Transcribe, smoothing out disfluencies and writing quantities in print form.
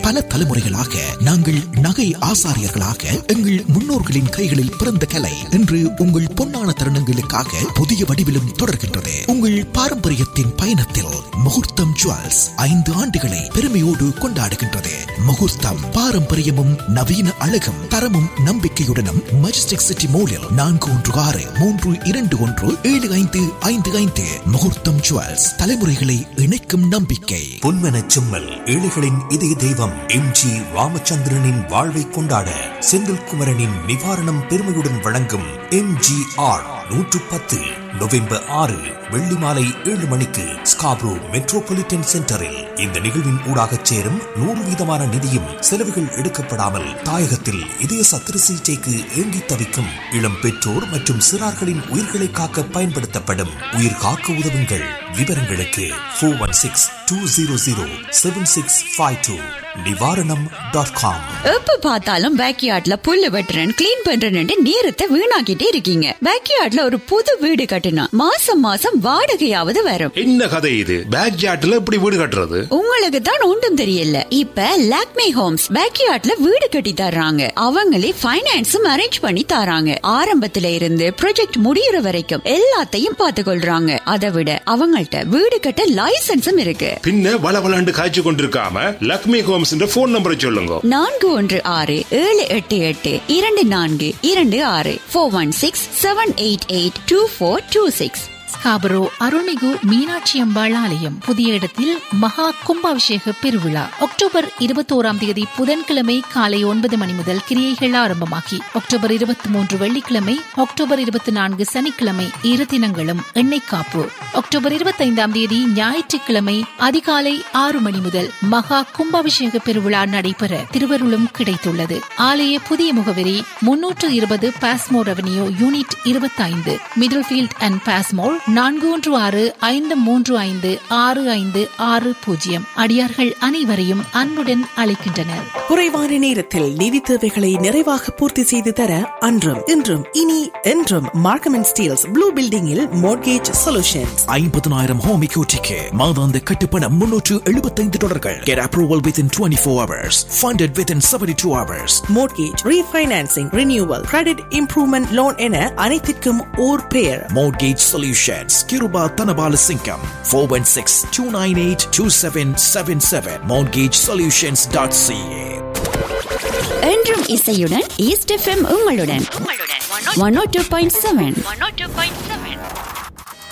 பல தலைமுறைகளாக நாங்கள் நகை ஆசாரியர்களாக எங்கள் முன்னோர்களின் கைகளில் பிறந்த கலை இன்று உங்கள் பொன்னான தருணங்களுக்காக புதிய வடிவிலும் தொடர்கின்றது. உங்கள் பாரம்பரியத்தின் பயணத்தில் முகூர்த்தம் ஜுவல்ஸ் 5 ஆண்டுகளை பெருமையோடு கொண்டாடுகின்றது. முகூர்த்தம் பாரம்பரியமும் நவீன அழகும் தரமும் நம்பிக்கையுடனும் மஜஸ்டிக் சிட்டி மோலில் 416-321-7555. முகூர்த்தம் ஜுவல்ஸ், தலைமுறைகளை இணைக்கும் நம்பிக்கை. பொன்மனச் செம்மல், ஏழைகளின் இதய தெய்வம் எம்.ஜி. ராமச்சந்திரனின் வாழ்வை கொண்டாட செந்தில்குமரனின் நிவாரணம் பெருமையுடன் வழங்கும் எம்.ஜி.ஆர் 110 நவம்பர் 6 வெள்ளி மாலை 7 மணிக்கு ஸ்காப்ரோ மெட்ரோபாலிட்டன் சென்டரில். இந்த நிகழ்வின் ஊடாக சேரும் 100% நிதியும் செலவுகள் எடுக்கப்படாமல் தாயகத்தில் இதய சத்திர சிகிச்சைக்கு ஏங்கி தவிக்கும் இளம் பெற்றோர் மற்றும் சிறார்களின் உயிர்களை காக்க பயன்படுத்தப்படும். உயிர் காக்க உதவுங்கள். விவரங்களுக்கு 416-200-7652 நிவாரணம்.com. எப்ப பார்த்தாலும் பேக்யார்ட்ல புல்லு வெட்டுறேன் கிளீன் பண்றேன்னு நேரத்தை வீணாக்கிட்டே இருக்கீங்க. பேக்யார்ட்ல ஒரு புது வீடு கட்டினா மாசம் மாசம் வாடகையாவது வரும். என்ன கதை இது? பேக்யார்ட்ல எப்படி வீடு கட்டுறது? உங்களுக்கு தான் ஒன்றும் தெரியல. இப்ப லாக்மே ஹோம்ஸ் பேக்யார்ட்ல வீடு கட்டி தர்றாங்க. அவங்களே ஃபைனான்ஸும் அரேஞ்ச் பண்ணி தராங்க. ஆரம்பத்துல இருந்து ப்ராஜெக்ட் முடியற வரைக்கும் எல்லாத்தையும் பார்த்து கொள்றாங்க. அதை விட அவங்கள்ட்ட வீடு கட்ட லைசன்ஸும் இருக்கு. பின்ன வளவளாண்டு காய்ச்சி கொண்டிருக்காம லாக்மே ஹோம்ஸ் போன் நம்பரை சொல்லுங்க. 4168242426 416-788-2426. ஸ்காபரோ அருள்மிகு மீனாட்சி அம்பாள் ஆலயம் புதிய இடத்தில் மகா கும்பாபிஷேக பெருவிழா அக்டோபர் 21 புதன்கிழமை காலை 9 மணி முதல் கிரியைகள் ஆரம்பமாகி அக்டோபர் 23 வெள்ளிக்கிழமை, அக்டோபர் 24 சனிக்கிழமை இரு தினங்களும் எண்ணெய் காப்பு. அக்டோபர் 25 ஞாயிற்றுக்கிழமை அதிகாலை 6 மணி முதல் மகா கும்பாபிஷேக பெருவிழா நடைபெற திருவருளும் கிடைத்துள்ளது. ஆலய புதிய முகவரி 320 Passmore avenue, unit 25, Middlefield and Passmore, 4165556560. அடியார்கள் அனைவரையும் அன்புடன் அழைக்கின்றனர். குறைவான நேரத்தில் நிதி தேவைகளை நிறைவாக பூர்த்தி செய்து தர அன்றும் இன்றும் இனி என்றும் மார்க்கம் அண்ட் ஸ்டீல்ஸ் ப்ளூ பில்டிங்கில் மோர்கேஜ் சொல்யூஷன்ஸ். 50,000 ஹோம் எக்யூட்டிக்கு மாதாந்த கட்டுப்பணம் $375. Get approval within 24 hours. Funded within 72 hours. Mortgage, refinancing, renewal, credit improvement loan என அனைத்திற்கும் ஓர் பெயர். Mortgage Solutions. Kiruba Tanabala Singham. 416-298-2777. MortgageSolutions.ca. என்றும் இசையுடன் ஈஸ்ட் எஃப்எம் உங்களுடன் 102.7.